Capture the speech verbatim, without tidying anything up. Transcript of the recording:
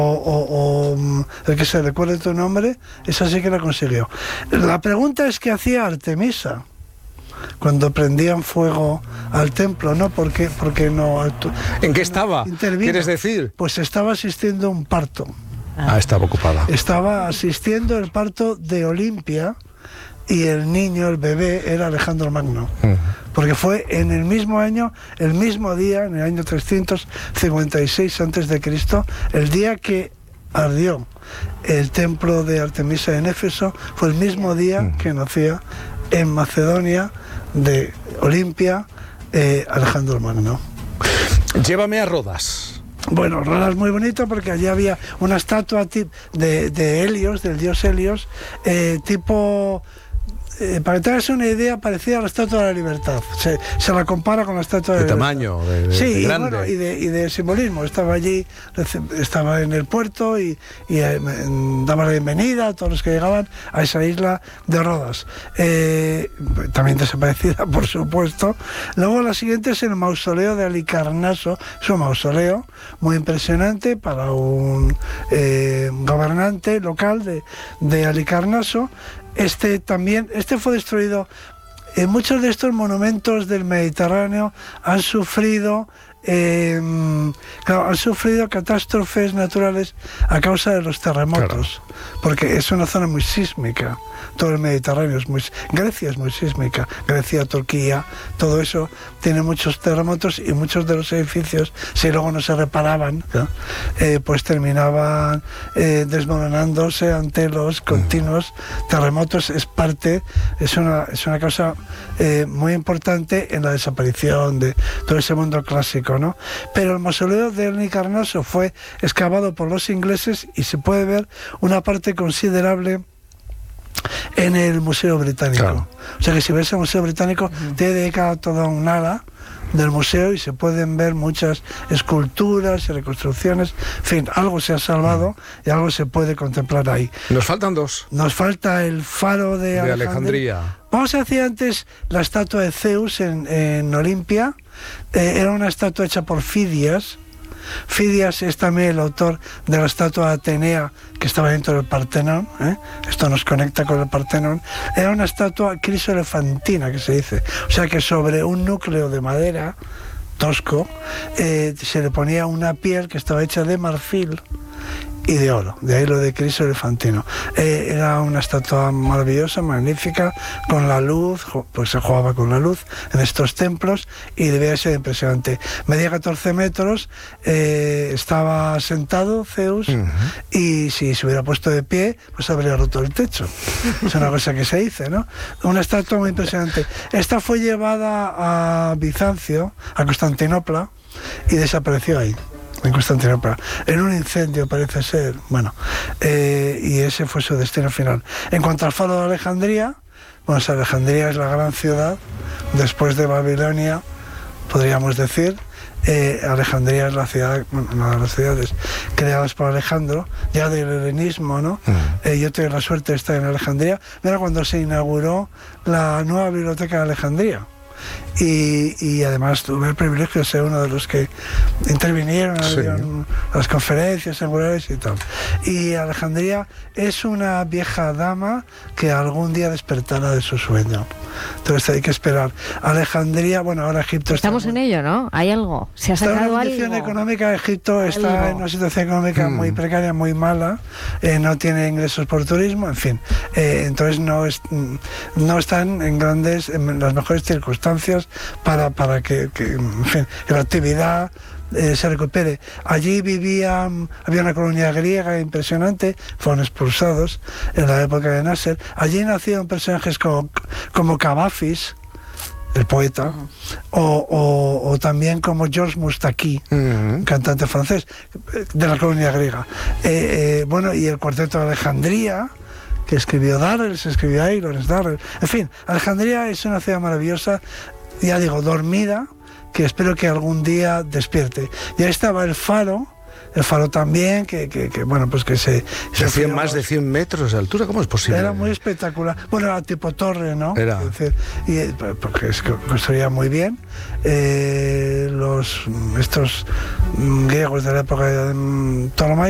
o, o, o el que se recuerde tu nombre, esa sí que la consiguió. La pregunta es qué hacía Artemisa cuando prendían fuego al templo, ¿no? Porque, porque no... ¿En qué estaba? Intervino. ¿Quieres decir? Pues estaba asistiendo a un parto. Ah, estaba ocupada. Estaba asistiendo al parto de Olimpia y el niño, el bebé, era Alejandro Magno. Uh-huh. Porque fue en el mismo año, el mismo día, en el año trescientos cincuenta y seis antes de Cristo, el día que ardió el templo de Artemisa en Éfeso, fue el mismo día uh-huh. que nacía en Macedonia de Olimpia eh, Alejandro Magno. Llévame a Rodas. Bueno, Rodas es muy bonito porque allí había una estatua de, de Helios, del dios Helios, eh, tipo... Eh, para que te hagas una idea, parecía a la Estatua de la Libertad. Se, se la compara con la Estatua de, de la tamaño, Libertad. De, de, sí, de y, grande. Bueno, y, de, y de simbolismo. Estaba allí, estaba en el puerto y, y eh, daba la bienvenida a todos los que llegaban a esa isla de Rodas. Eh, también desaparecida, por supuesto. Luego la siguiente es el mausoleo de Halicarnaso. Es un mausoleo muy impresionante para un eh, gobernante local de, de Halicarnaso. Este también, este fue destruido. Eh, muchos de estos monumentos del Mediterráneo han sufrido, eh, claro, han sufrido catástrofes naturales a causa de los terremotos, claro. Porque es una zona muy sísmica. Todo el Mediterráneo es muy... Grecia es muy sísmica. Grecia, Turquía, todo eso tiene muchos terremotos y muchos de los edificios, si luego no se reparaban, ¿no? eh, pues terminaban eh, desmoronándose ante los continuos terremotos. Es parte, es una, es una causa eh, muy importante en la desaparición de todo ese mundo clásico, ¿no? Pero el mausoleo de Halicarnaso fue excavado por los ingleses y se puede ver una parte considerable en el Museo Británico. Claro. O sea que si ves el Museo Británico, uh-huh. te he dedicado toda un ala del museo y se pueden ver muchas esculturas y reconstrucciones. En fin, algo se ha salvado uh-huh. y algo se puede contemplar ahí. Nos faltan dos. Nos falta el faro de, de Alejandría. Alejandría. Vamos a decir antes la estatua de Zeus en, en Olimpia. Eh, era una estatua hecha por Fidias. Fidias es también el autor de la estatua de Atenea que estaba dentro del Partenón, ¿eh? Esto nos conecta con el Partenón. Era una estatua crisoelefantina, que se dice, o sea que sobre un núcleo de madera tosco eh, se le ponía una piel que estaba hecha de marfil y de oro, de ahí lo de crisoelefantino. Eh, era una estatua maravillosa, magnífica, con la luz, pues se jugaba con la luz en estos templos y debía ser impresionante. Medía catorce metros, eh, estaba sentado Zeus uh-huh. y si se hubiera puesto de pie, pues habría roto el techo. Es una cosa que se dice, ¿no? Una estatua muy impresionante. Esta fue llevada a Bizancio, a Constantinopla, y desapareció ahí. En Constantinopla, en un incendio parece ser, bueno, eh, y ese fue su destino final. En cuanto al faro de Alejandría, bueno, Alejandría es la gran ciudad, después de Babilonia, podríamos decir. Eh, Alejandría es la ciudad, bueno, una de las ciudades creadas por Alejandro, ya del helenismo, ¿no? Uh-huh. Eh, yo tuve la suerte de estar en Alejandría. Mira cuando se inauguró la nueva biblioteca de Alejandría. Y, y además tuve el privilegio de ser uno de los que intervinieron sí. en las conferencias angulares y tal. Y Alejandría es una vieja dama que algún día despertará de su sueño. Entonces hay que esperar. Alejandría, bueno, ahora Egipto estamos está en ello, ¿no? Hay algo. Se ha está sacado en una situación algo. económica. Egipto está algo. en una situación económica mm. muy precaria, muy mala. Eh, no tiene ingresos por turismo, en fin. Eh, entonces no es, no están en grandes, en las mejores circunstancias para, para que, que, en fin, que la actividad eh, se recupere. Allí vivían, había una colonia griega impresionante, fueron expulsados en la época de Nasser. Allí nacieron personajes como, como Cavafis, el poeta, uh-huh. o, o, o también como Georges Moustaki, uh-huh. cantante francés de la colonia griega. Eh, eh, bueno, y el cuarteto de Alejandría, que escribió Darrell, se escribió ahí, Lawrence Darrell. En fin, Alejandría es una ciudad maravillosa, ya digo, dormida, que espero que algún día despierte. Ya estaba el faro, el faro también, que, que, que bueno, pues que se... se hacía más de cien metros de altura, ¿cómo es posible? Era muy espectacular. Bueno, era tipo torre, ¿no? Era. Es decir, y, porque es que construía muy bien. Eh, los, estos griegos de la época de Ptolomeo